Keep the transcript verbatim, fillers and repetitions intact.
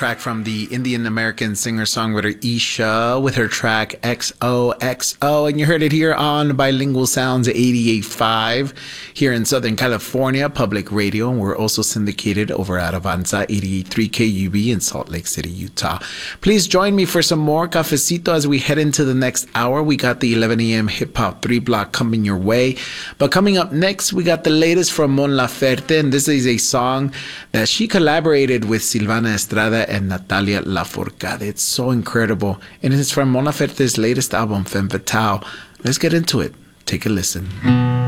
track from the Indian American singer-songwriter Isha with her track X O X O, and you heard it here on Bilingual Sounds eighty-eight point five here in Southern California Public Radio, and we're also syndicated over at Avanza eighty-eight point three K U B in Salt Lake City, Utah. Please join me for some more cafecito as we head into the next hour. We got the eleven a.m. Hip Hop three block coming your way, but coming up next, we got the latest from Mon Laferte, and this is a song that she collaborated with Silvana Estrada and Natalia Lafourcade. It's so incredible, and it's from Mon Laferte's latest album, Femme Fatale. Let's get into it. Take a listen.